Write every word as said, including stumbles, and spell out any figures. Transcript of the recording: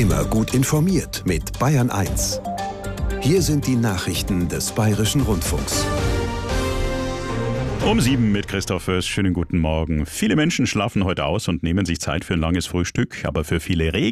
Immer gut informiert mit Bayern eins. Hier sind die Nachrichten des Bayerischen Rundfunks. Um sieben mit Christoph Fürst. Schönen guten Morgen. Viele Menschen schlafen heute aus und nehmen sich Zeit für ein langes Frühstück, aber für viele Regen